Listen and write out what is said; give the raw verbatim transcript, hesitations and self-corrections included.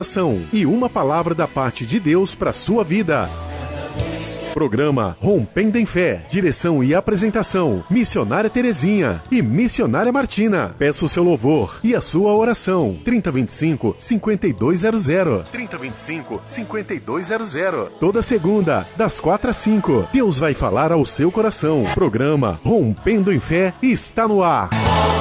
E uma palavra da parte de Deus para sua vida. Programa Rompendo em Fé. Direção e apresentação: Missionária Terezinha e Missionária Martina. Peça o seu louvor e a sua oração. trinta, vinte e cinco, cinquenta e dois zero zero. trinta, vinte e cinco, cinquenta e dois zero zero. Toda segunda, das quatro às cinco. Deus vai falar ao seu coração. Programa Rompendo em Fé está no ar.